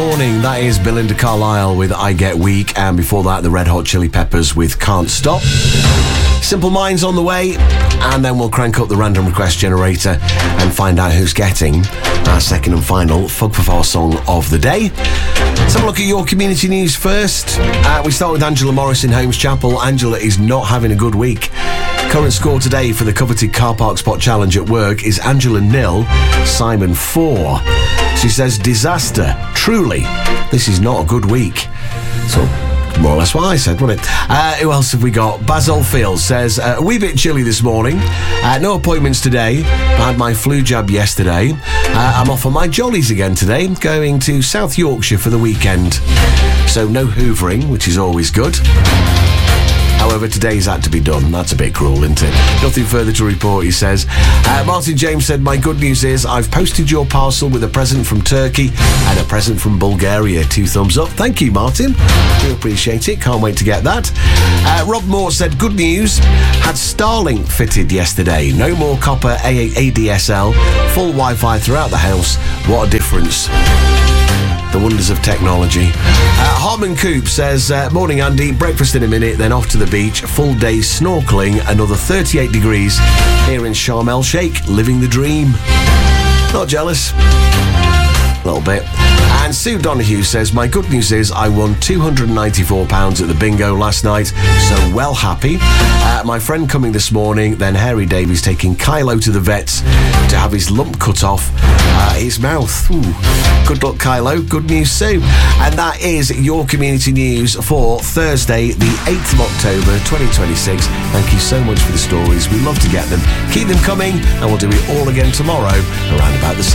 Morning, that is Belinda Carlisle with I Get Weak, and before that, the Red Hot Chili Peppers with Can't Stop. Simple Minds on the way, and then we'll crank up the random request generator and find out who's getting our second and final Fug for Four song of the day. Let's have a look at your community news first. We start with Angela Morris in Holmes Chapel. Angela is not having a good week. Current score today for the coveted car park spot challenge at work is Angela 0, Simon 4. She says, disaster. Truly, this is not a good week. So, more or less what I said, wasn't it? Who else have we got? Basil Fields says, a wee bit chilly this morning. No appointments today. I had my flu jab yesterday. I'm off on my jollies again today, going to South Yorkshire for the weekend. So no hoovering, which is always good. However, today's had to be done. That's a bit cruel, isn't it? Nothing further to report, he says. Martin James said, my good news is I've posted your parcel with a present from Turkey and a present from Bulgaria. 2 thumbs up. Thank you, Martin. Do appreciate it. Can't wait to get that. Rob Moore said, good news. Had Starlink fitted yesterday. No more copper ADSL. Full Wi-Fi throughout the house. What a difference. The wonders of technology. Harmon Coop says, morning Andy, breakfast in a minute, then off to the beach, full day snorkeling, another 38 degrees here in Sharm El Sheikh, living the dream. Not jealous. A little bit. And Sue Donahue says, my good news is I won £294 at the bingo last night, so well happy. My friend coming this morning, then Harry Davies taking Kylo to the vets to have his lump cut off his mouth. Ooh. Good luck, Kylo. Good news, Sue. And that is your community news for Thursday, the 8th of October, 2026. Thank you so much for the stories. We love to get them. Keep them coming, and we'll do it all again tomorrow around about the